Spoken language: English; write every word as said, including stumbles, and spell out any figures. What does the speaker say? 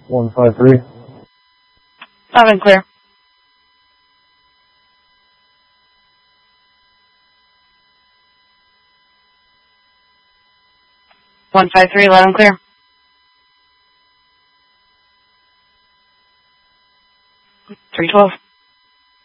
one five three. Loud and clear. one five three, loud and clear. three twelve.